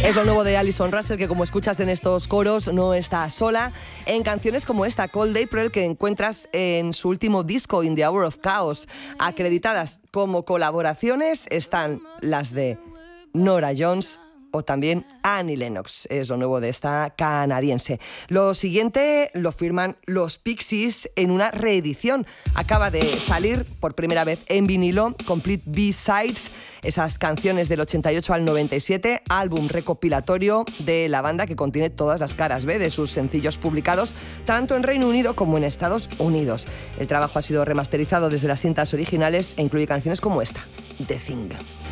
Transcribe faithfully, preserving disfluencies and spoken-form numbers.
Es lo nuevo de Alison Russell, que como escuchas en estos coros no está sola en canciones como esta, Cold April, que encuentras en su último disco, In the Hour of Chaos. Acreditadas como colaboraciones están las de Norah Jones o también Annie Lennox. Es lo nuevo de esta canadiense. Lo siguiente lo firman los Pixies en una reedición. Acaba de salir por primera vez en vinilo Complete B-Sides, esas canciones del ochenta y ocho al noventa y siete, álbum recopilatorio de la banda que contiene todas las caras B de sus sencillos publicados tanto en Reino Unido como en Estados Unidos. El trabajo ha sido remasterizado desde las cintas originales e incluye canciones como esta, The Thing.